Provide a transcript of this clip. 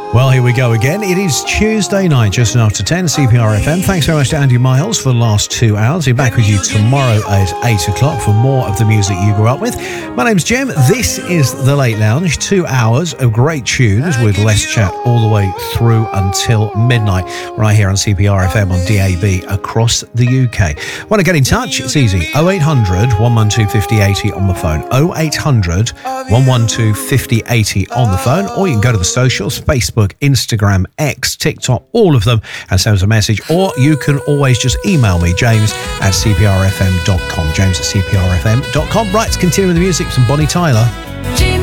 Well, here we go again. It is Tuesday night, just after 10, CPR FM. Thanks very much to Andy Miles for the last 2 hours. He'll be back with you tomorrow at 8 o'clock for more of the music you grew up with. My name's Jem. This is The Late Lounge. 2 hours of great tunes with less chat all the way through until midnight, right here on CPR FM on DAB across the UK. Want to get in touch? It's easy. 0800 112 5080 on the phone. 0800 112 5080 on the phone. Or you can go to the socials, Facebook, Instagram, X, TikTok, all of them, and send us a message. Or you can always just email me, James at cprfm.com. James at cprfm.com. Right, let's continue with the music. Some Bonnie Tyler.